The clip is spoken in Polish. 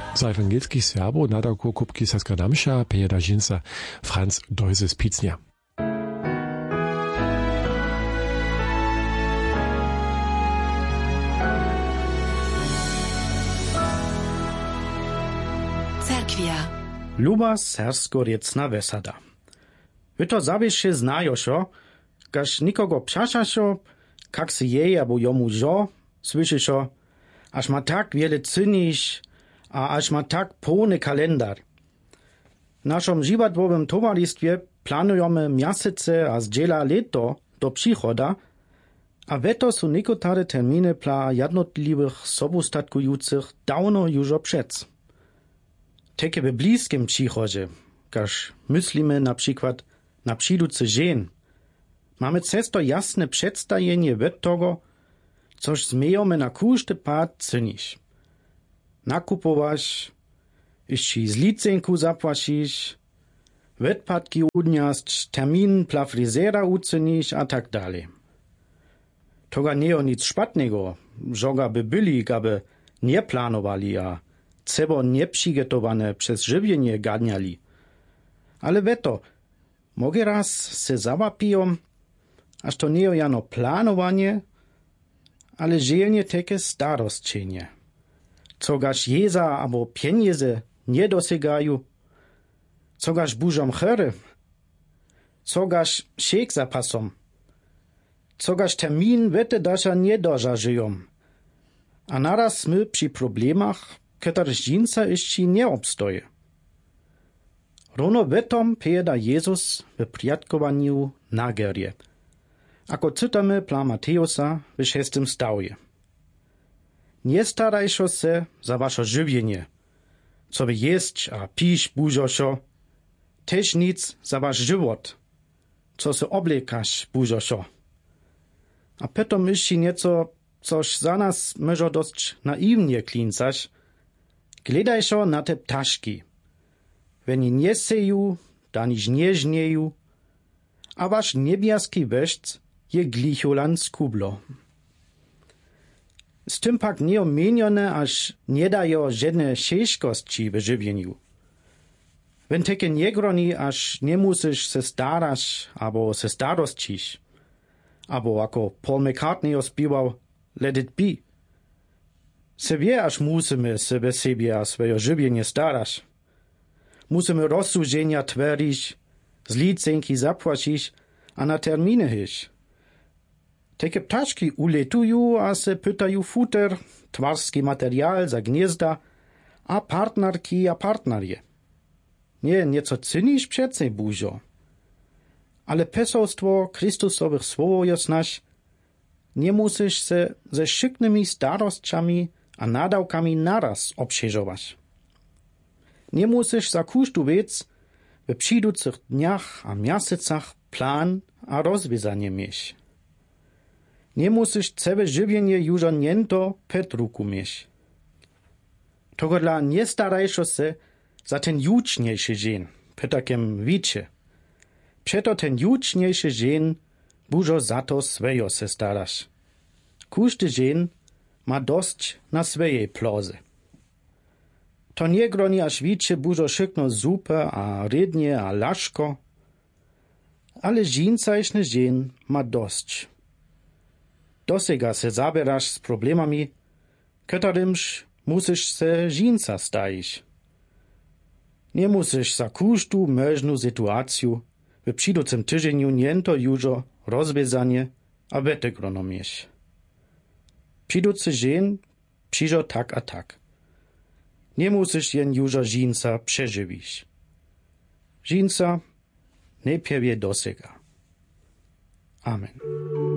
Za ewangelskich Serbów nadawku Kupki Saska Namsza pejeda žinca Franz Dojze z Picnia. Cerkwia. Luba sersko-riecna wesada. Wy to zabieście znajoszo, każ nikogo psiaszaszo, kak se jej abo jomu żo, słyszyszo, aż ma tak wiele cynisz, a aż ma tak pełny kalendar. W naszym żywotowym towarzystwie planujemy miesiące a zdziela leto do przychoda, a weto są niektóre terminy dla jednotliwych sobustatkujących dawno już przed. Takie w bliskim przychodzie, każ myślimy na przykład na przydúcy dzień, mamy cesto jasne przedstawienie tego, coż zmiejemy na każdy pad cynisz. Nakupować, jeszcze z licenku zapłacisz, wetpadki udniast, termin dla fryzera ucenisz, a tak dalej. Toga nie o nic szpatnego, żoga by byli, aby nie planowali, a cebo nieprzygotowane przez żywienie gadniali. Ale weto, mogę raz se zawapiją, aż to nie o jano planowanie, ale żyjenie takie starostczenie. Cogaż jeza abo pieniądze nie dosegają, cogaż burzom chory, cogaż szek zapasom, cogaż termin wete dasza nie dożażyją. A naraz my przy problemach, które dżinca jeszcze nie obstoje. Rono wetom pejeda Jezus w prijatkowaniu na gerje. Ako czytamy dla Mateusa w 6 stawje. Nie starajszo se za wasze żywienie, co by jeść a pić bużoszo, też nic za wasz żywot, co se oblekasz bużoszo. A potom jeszcze nieco, coś za nas może dość naiwnie klincać, gledajszo na te ptaszki. Wenn nie seju, daniż nie żnieju, a wasz niebieski weszc je glicholan skublo. Z tym pak nie omienione, aż nie dają żadne ciężkości w żywieniu. Wenn takie nie groni, aż nie musisz se starać, albo se starostčiš, albo jako Paul McCartney ospiewał Let it be. Se wie, aż musimy se bez siebie a swoje żywienie starać. Musimy rozsłużenia twerić, z licenki zapłacić, a na terminy hyć. Takie ptaszki uletują, a se pytają futer, twarski materiał za gniezda, a partnerki a partnerje. Nie, nieco cynisz przece buzio. Ale pesolstwo Chrystusowych słów jasnaś, nie musisz se ze szyknymi starostczami a nadałkami naraz obsieżować. Nie musisz za każdą wiec w przydúcych dniach a miasęcach plan a rozwiązanie mieć. Nie musisz całe żywienie już niento przed ruku mieć. Togo dla nie starajszo se za ten juczniejszy dzień, po takim wicie. Przeto ten juczniejszy dzień bużo za to svejo se starasz. Każdy dzień ma dość na swojej ploze. To nie groni aż wicie bużo szykno zupę a rydnie a laszko, ale dzińcajszny dzień ma dość. Dosega se zabierasz z problemami, którymż musisz se dżinca stajić. Nie musisz za każdą możną sytuację w przydúcym tydzieniu niento jużo rozwiązanie a wetegrono mieć. Przydúcy dzień przyjdzie tak a tak. Nie musisz jen jużo dżinca przeżywić. Dżinca nie pierwie dosega. Amen.